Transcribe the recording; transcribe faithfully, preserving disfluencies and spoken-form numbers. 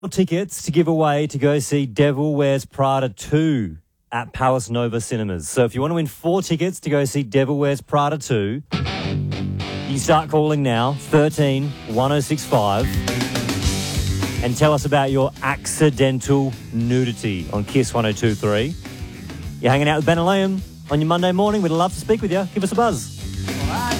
Tickets to give away to go see Devil Wears Prada two at Palace Nova Cinemas. So if you want to win four tickets to go see Devil Wears Prada two, you can start calling now, thirteen one oh six five, and tell us about your accidental nudity on Kiss one oh two three. You're hanging out with Ben and Liam on your Monday morning. We'd love to speak with you. Give us a buzz.